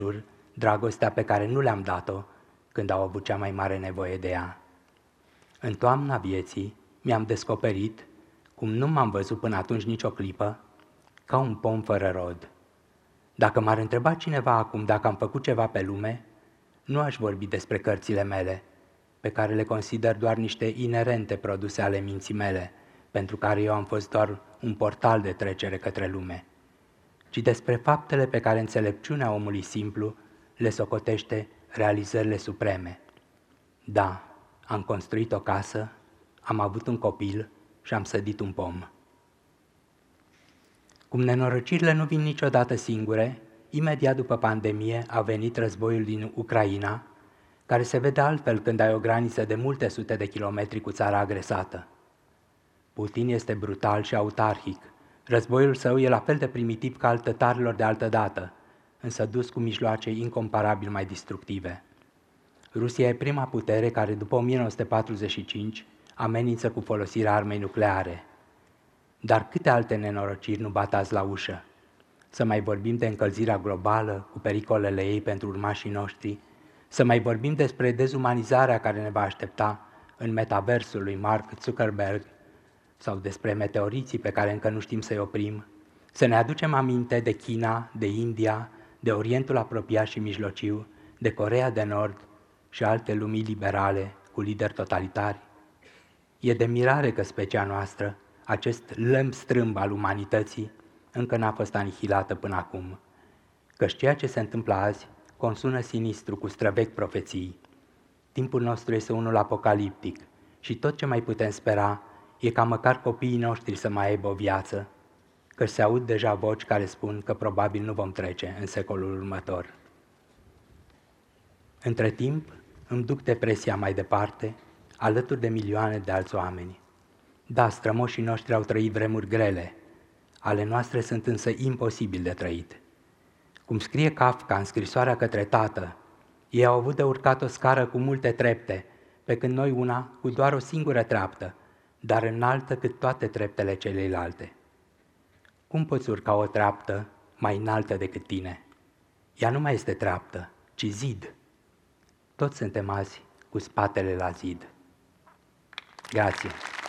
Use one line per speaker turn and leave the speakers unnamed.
dragostea pe care nu le-am dat-o când au avut cea mai mare nevoie de ea. În toamna vieții mi-am descoperit, cum nu m-am văzut până atunci nicio clipă, ca un pom fără rod. Dacă m-ar întreba cineva acum dacă am făcut ceva pe lume, nu aș vorbi despre cărțile mele, pe care le consider doar niște inerente produse ale minții mele, pentru care eu am fost doar un portal de trecere către lume, ci despre faptele pe care înțelepciunea omului simplu le socotește realizările supreme. Da, am construit o casă, am avut un copil și am sădit un pom. Cum nenorocirile nu vin niciodată singure, imediat după pandemie a venit războiul din Ucraina, care se vede altfel când ai o graniță de multe sute de kilometri cu țara agresată. Putin este brutal și autarhic. Războiul său e la fel de primitiv ca al tătarilor de altă dată, însă dus cu mijloace incomparabil mai destructive. Rusia e prima putere care, după 1945, amenință cu folosirea armei nucleare. Dar câte alte nenorociri nu bat azi la ușă? Să mai vorbim de încălzirea globală, cu pericolele ei pentru urmașii noștri, să mai vorbim despre dezumanizarea care ne va aștepta în metaversul lui Mark Zuckerberg, sau despre meteoriții pe care încă nu știm să-i oprim, să ne aducem aminte de China, de India, de Orientul apropiat și mijlociu, de Coreea de Nord și alte lumii liberale cu lideri totalitari. E de mirare că specia noastră, acest lemn strâmb al umanității, încă n-a fost anihilată până acum, căci ceea ce se întâmplă azi consună sinistru cu străvechi profeții. Timpul nostru este unul apocaliptic și tot ce mai putem spera e ca măcar copiii noștri să mai aibă o viață, căci se aud deja voci care spun că probabil nu vom trece în secolul următor. Între timp, îmi duc depresia mai departe, alături de milioane de alți oameni. Da, strămoșii noștri au trăit vremuri grele, ale noastre sunt însă imposibil de trăit. Cum scrie Kafka în scrisoarea către tată, ei au avut de urcat o scară cu multe trepte, pe când noi una cu doar o singură treaptă, dar înaltă cât toate treptele celelalte. Cum poți urca o treaptă mai înaltă decât tine? Ea nu mai este treaptă, ci zid. Toți suntem azi cu spatele la zid. Grație.